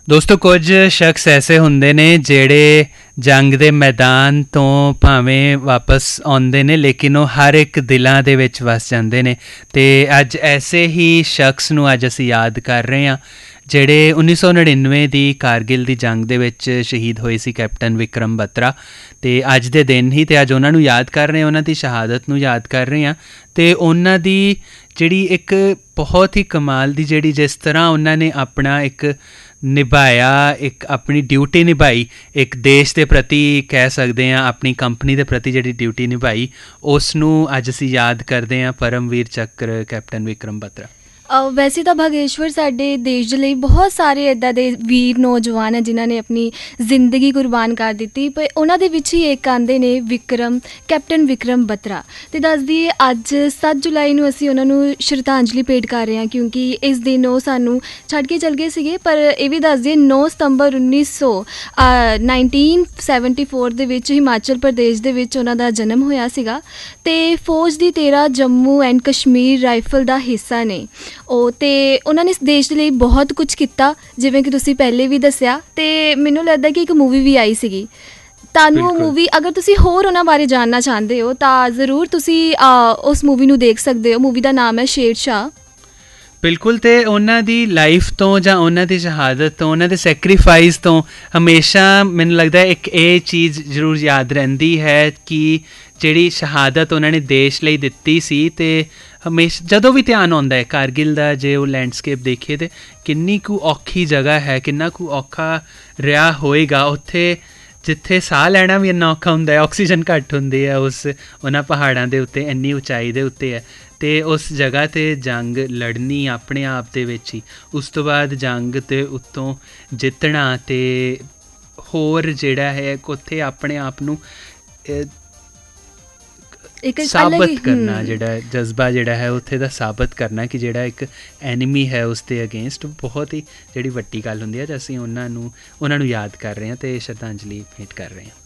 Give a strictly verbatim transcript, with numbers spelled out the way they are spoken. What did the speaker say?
ਦੋਸਤੋ, ਕੁਝ ਸ਼ਖਸ ਐਸੇ ਹੁੰਦੇ ਨੇ ਜਿਹੜੇ ਜੰਗ ਦੇ ਮੈਦਾਨ ਤੋਂ ਭਾਵੇਂ ਵਾਪਸ ਆਉਂਦੇ ਨੇ, ਲੇਕਿਨ ਉਹ ਹਰ ਇੱਕ ਦਿਲਾਂ ਦੇ ਵਿੱਚ ਵਸ ਜਾਂਦੇ ਨੇ। ਅਤੇ ਅੱਜ ਐਸੇ ਹੀ ਸ਼ਖਸ ਨੂੰ ਅੱਜ ਅਸੀਂ ਯਾਦ ਕਰ ਰਹੇ ਹਾਂ ਜਿਹੜੇ ਉੱਨੀ ਸੌ ਨੜਿਨਵੇਂ ਦੀ ਕਾਰਗਿਲ ਦੀ ਜੰਗ ਦੇ ਵਿੱਚ ਸ਼ਹੀਦ ਹੋਏ ਸੀ, ਕੈਪਟਨ ਵਿਕਰਮ ਬਤਰਾ। ਅਤੇ ਅੱਜ ਦੇ ਦਿਨ ਹੀ ਅਤੇ ਅੱਜ ਉਹਨਾਂ ਨੂੰ ਯਾਦ ਕਰ ਰਹੇ ਹਾਂ, ਉਹਨਾਂ ਦੀ ਸ਼ਹਾਦਤ ਨੂੰ ਯਾਦ ਕਰ ਰਹੇ ਹਾਂ। ਅਤੇ ਉਹਨਾਂ ਦੀ ਜਿਹੜੀ ਇੱਕ ਬਹੁਤ ਹੀ ਕਮਾਲ ਦੀ ਜਿਹੜੀ ਜਿਸ ਤਰ੍ਹਾਂ ਉਹਨਾਂ ਨੇ ਆਪਣਾ ਇੱਕ ਨਿਭਾਇਆ, ਇੱਕ ਆਪਣੀ ਡਿਊਟੀ ਨਿਭਾਈ, ਇੱਕ ਦੇਸ਼ ਦੇ ਪ੍ਰਤੀ ਕਹਿ ਸਕਦੇ ਹਾਂ, ਆਪਣੀ ਕੰਪਨੀ ਦੇ ਪ੍ਰਤੀ ਜਿਹੜੀ ਡਿਊਟੀ ਨਿਭਾਈ, ਉਸ ਨੂੰ ਅੱਜ ਅਸੀਂ ਯਾਦ ਕਰਦੇ ਹਾਂ। ਪਰਮਵੀਰ ਚੱਕਰ ਕੈਪਟਨ ਵਿਕਰਮ ਬਤਰਾ। ਵੈਸੇ ਤਾਂ ਬਾਗੇਸ਼ਵਰ ਸਾਡੇ ਦੇਸ਼ ਦੇ ਲਈ ਬਹੁਤ ਸਾਰੇ ਇੱਦਾਂ ਦੇ ਵੀਰ ਨੌਜਵਾਨ ਹੈ ਜਿਨ੍ਹਾਂ ਨੇ ਆਪਣੀ ਜ਼ਿੰਦਗੀ ਕੁਰਬਾਨ ਕਰ ਦਿੱਤੀ, ਪਰ ਉਹਨਾਂ ਦੇ ਵਿੱਚ ਹੀ ਇੱਕ ਆਉਂਦੇ ਨੇ ਵਿਕਰਮ, ਕੈਪਟਨ ਵਿਕਰਮ ਬਤਰਾ। ਅਤੇ ਦੱਸ ਦਈਏ ਅੱਜ ਸੱਤ ਜੁਲਾਈ ਨੂੰ ਅਸੀਂ ਉਹਨਾਂ ਨੂੰ ਸ਼ਰਧਾਂਜਲੀ ਭੇਟ ਕਰ ਰਹੇ ਹਾਂ, ਕਿਉਂਕਿ ਇਸ ਦਿਨ ਉਹ ਸਾਨੂੰ ਛੱਡ ਕੇ ਚਲ ਗਏ ਸੀਗੇ। ਪਰ ਇਹ ਵੀ ਦੱਸ ਦਈਏ ਨੌ ਸਤੰਬਰ ਉੱਨੀ ਸੌ ਨਾਈਨਟੀਨ ਸੈਵਨਟੀ ਫੋਰ ਦੇ ਵਿੱਚ ਹਿਮਾਚਲ ਪ੍ਰਦੇਸ਼ ਦੇ ਵਿੱਚ ਉਹਨਾਂ ਦਾ ਜਨਮ ਹੋਇਆ ਸੀਗਾ। ਅਤੇ ਫੌਜ ਦੀ ਤੇਰਾਂ ਜੰਮੂ ਐਂਡ ਕਸ਼ਮੀਰ ਰਾਈਫਲ ਦਾ ਹਿੱਸਾ ਨੇ ਉਹ। ਅਤੇ ਉਹਨਾਂ ਨੇ ਇਸ ਦੇਸ਼ ਦੇ ਲਈ ਬਹੁਤ ਕੁਛ ਕੀਤਾ, ਜਿਵੇਂ ਕਿ ਤੁਸੀਂ ਪਹਿਲੇ ਵੀ ਦੱਸਿਆ। ਅਤੇ ਮੈਨੂੰ ਲੱਗਦਾ ਕਿ ਇੱਕ ਮੂਵੀ ਵੀ ਆਈ ਸੀਗੀ, ਤੁਹਾਨੂੰ ਉਹ ਮੂਵੀ ਅਗਰ ਤੁਸੀਂ ਹੋਰ ਉਹਨਾਂ ਬਾਰੇ ਜਾਣਨਾ ਚਾਹੁੰਦੇ ਹੋ ਤਾਂ ਜ਼ਰੂਰ ਤੁਸੀਂ ਉਸ ਮੂਵੀ ਨੂੰ ਦੇਖ ਸਕਦੇ ਹੋ। ਮੂਵੀ ਦਾ ਨਾਮ ਹੈ ਸ਼ੇਰਸ਼ਾਹ। ਬਿਲਕੁਲ। ਅਤੇ ਉਹਨਾਂ ਦੀ ਲਾਈਫ ਤੋਂ ਜਾਂ ਉਹਨਾਂ ਦੀ ਸ਼ਹਾਦਤ ਤੋਂ, ਉਹਨਾਂ ਦੇ ਸੈਕਰੀਫਾਈਸ ਤੋਂ ਹਮੇਸ਼ਾ ਮੈਨੂੰ ਲੱਗਦਾ ਇੱਕ ਇਹ ਚੀਜ਼ ਜ਼ਰੂਰ ਯਾਦ ਰਹਿੰਦੀ ਹੈ ਕਿ ਜਿਹੜੀ ਸ਼ਹਾਦਤ ਉਹਨਾਂ ਨੇ ਦੇਸ਼ ਲਈ ਦਿੱਤੀ ਸੀ। ਅਤੇ ਹਮੇਸ਼ਾ ਜਦੋਂ ਵੀ ਧਿਆਨ ਆਉਂਦਾ ਹੈ ਕਾਰਗਿਲ ਦਾ, ਜੇ ਉਹ ਲੈਂਡਸਕੇਪ ਦੇਖੀਏ ਤਾਂ ਕਿੰਨੀ ਕੁ ਔਖੀ ਜਗ੍ਹਾ ਹੈ, ਕਿੰਨਾ ਕੁ ਔਖਾ ਰਿਹਾ ਹੋਏਗਾ ਉੱਥੇ, ਜਿੱਥੇ ਸਾਹ ਲੈਣਾ ਵੀ ਇੰਨਾ ਔਖਾ ਹੁੰਦਾ ਹੈ, ਆਕਸੀਜਨ ਘੱਟ ਹੁੰਦੀ ਹੈ ਉਸ ਉਹਨਾਂ ਪਹਾੜਾਂ ਦੇ ਉੱਤੇ, ਇੰਨੀ ਉਚਾਈ ਦੇ ਉੱਤੇ ਹੈ। ਅਤੇ ਉਸ ਜਗ੍ਹਾ 'ਤੇ ਜੰਗ ਲੜਨੀ ਆਪਣੇ ਆਪ ਦੇ ਵਿੱਚ ਹੀ, ਉਸ ਤੋਂ ਬਾਅਦ ਜੰਗ 'ਤੇ ਉੱਤੋਂ ਜਿੱਤਣਾ ਅਤੇ ਹੋਰ ਜਿਹੜਾ ਹੈ ਉੱਥੇ ਆਪਣੇ ਆਪ ਨੂੰ ਇੱਕ ਸਾਬਤ ਕਰਨਾ, ਜਿਹੜਾ ਜਜ਼ਬਾ ਜਿਹੜਾ ਹੈ ਉੱਥੇ ਦਾ ਸਾਬਤ ਕਰਨਾ ਕਿ ਜਿਹੜਾ ਇੱਕ ਐਨੀਮੀ ਹੈ ਉਸ ਦੇ ਅਗੇਂਸਟ, ਬਹੁਤ ਹੀ ਜਿਹੜੀ ਵੱਡੀ ਗੱਲ ਹੁੰਦੀ ਹੈ। ਅਤੇ ਅਸੀਂ ਉਹਨਾਂ ਨੂੰ ਉਹਨਾਂ ਨੂੰ ਯਾਦ ਕਰ ਰਹੇ ਹਾਂ ਅਤੇ ਸ਼ਰਧਾਂਜਲੀ ਭੇਂਟ ਕਰ ਰਹੇ ਹਾਂ।